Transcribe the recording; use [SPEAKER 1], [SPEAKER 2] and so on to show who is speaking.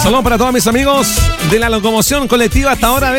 [SPEAKER 1] Saludos para todos mis amigos de la locomoción colectiva hasta ahora.